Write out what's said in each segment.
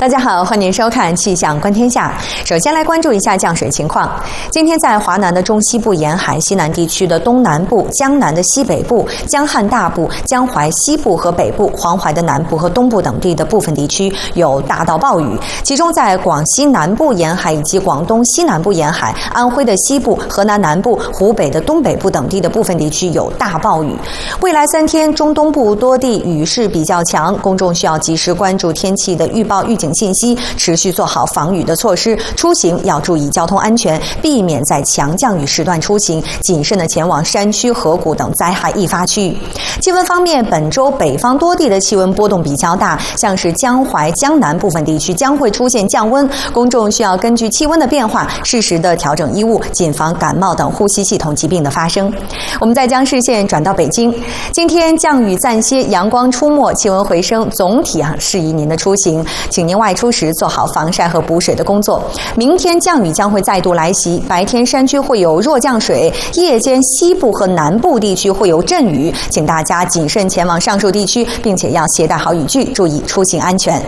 大家好，欢迎收看气象观天下。首先来关注一下降水情况。今天在华南的中西部沿海、西南地区的东南部、江南的西北部、江汉大部、江淮西部和北部、黄淮的南部和东部等地的部分地区有大到暴雨，其中在广西南部沿海以及广东西南部沿海、安徽的西部、河南南部、湖北的东北部等地的部分地区有大暴雨。未来3天，中东部多地雨势比较强，公众需要及时关注天气的预报预警信息，持续做好防雨的措施。出行要注意交通安全，避免在强降雨时段出行，谨慎的前往山区、河谷等灾害易发区域。气温方面，本周北方多地的气温波动比较大，像是江淮、江南部分地区将会出现降温，公众需要根据气温的变化，适时的调整衣物，谨防感冒等呼吸系统疾病的发生。我们再将视线转到北京，今天降雨暂歇，阳光出没，气温回升，总体适宜您的出行，请您外出时做好防晒和补水的工作。明天降雨将会再度来袭，白天山区会有弱降水，夜间西部和南部地区会有阵雨，请大家谨慎前往上述地区，并且要携带好雨具，注意出行安全。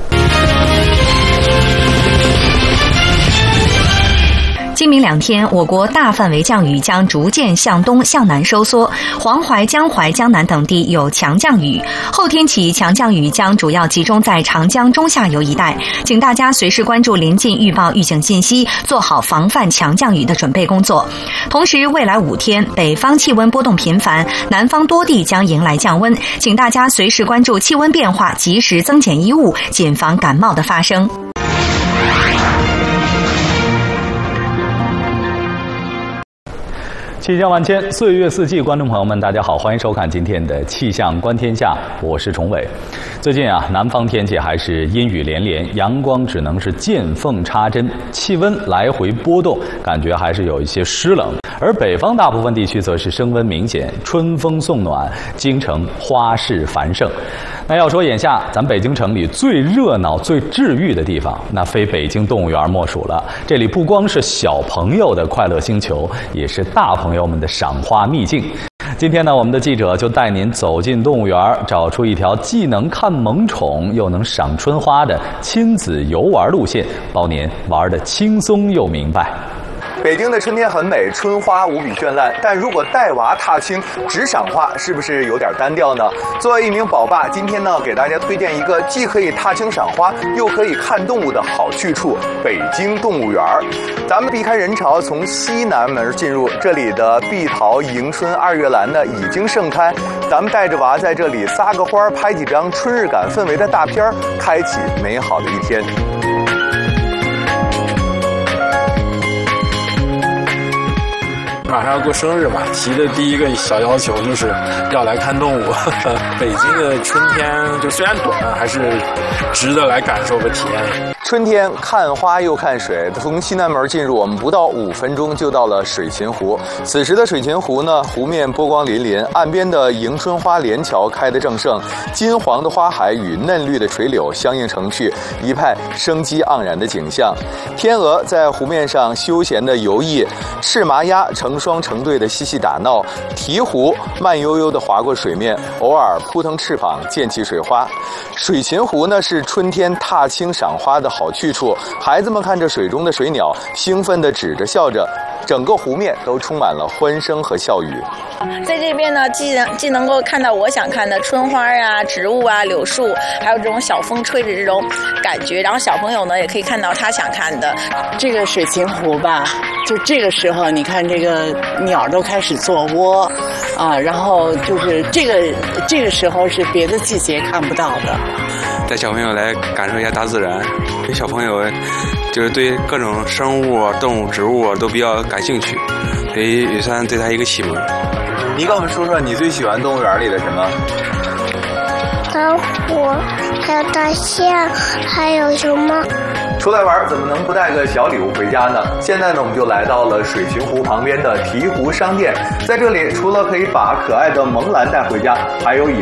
今明2天，我国大范围降雨将逐渐向东向南收缩，黄淮、江淮、江南等地有强降雨。后天起，强降雨将主要集中在长江中下游一带，请大家随时关注临近预报预警信息，做好防范强降雨的准备工作。同时，未来5天，北方气温波动频繁，南方多地将迎来降温，请大家随时关注气温变化，及时增减衣物，谨防感冒的发生。 气象万千，岁月四季，观众朋友们，大家好，欢迎收看今天的气象观天下，我是崇伟。最近南方天气还是阴雨连连，阳光只能是见缝插针，气温来回波动，感觉还是有一些湿冷。而北方大部分地区则是升温明显，春风送暖，京城花市繁盛。那要说眼下咱北京城里最热闹、最治愈的地方，那非北京动物园莫属了。这里不光是小朋友的快乐星球，也是大朋友们的赏花秘境。今天呢，我们的记者就带您走进动物园，找出一条既能看萌宠又能赏春花的亲子游玩路线，包您玩得轻松又明白。 北京的春天很美，春花无比绚烂，但如果带娃踏青只赏花，是不是有点单调呢？作为一名宝爸，今天呢给大家推荐一个既可以踏青赏花，又可以看动物的好去处——北京动物园。咱们避开人潮，从西南门进入，这里的碧桃、迎春、二月兰呢已经盛开，咱们带着娃在这里撒个花，拍几张春日感氛围的大片，开启美好的一天。 马上要过生日嘛，提的第一个小要求就是要来看动物。北京的春天就虽然短，还是值得来感受和体验。 春天看花又看水，从西南门进入，我们不到5分钟就到了水琴湖。此时的水琴湖呢，湖面波光粼粼，岸边的迎春花连桥开得正盛，金黄的花海与嫩绿的垂柳相映成趣，一派生机盎然的景象。天鹅在湖面上休闲地游弋，赤麻鸭成双成对的嬉戏打闹，鹈鹕慢悠悠地划过水面，偶尔扑腾翅膀溅起水花。水琴湖呢是春天踏青赏花的好去处，孩子们看着水中的水鸟，兴奋地指着笑着，整个湖面都充满了欢声和笑语。 在这边呢，既能够看到我想看的春花啊、植物啊、柳树，还有这种小风吹着这种感觉，然后小朋友呢也可以看到他想看的。 这个水琴湖吧，就这个时候，你看这个鸟都开始做窝啊，然后就是这个时候是别的季节看不到的。 带小朋友来感受一下大自然，给小朋友就是对各种生物、动物、植物都比较感兴趣，也算对他一个启蒙。 你跟我们说说你最喜欢动物园里的什么？ 老虎，还有大象，还有熊猫。 出来玩怎么能不带个小礼物回家呢？现在呢，我们就来到了水琴湖旁边的鹈鹕商店。在这里，除了可以把可爱的萌兰带回家，还有野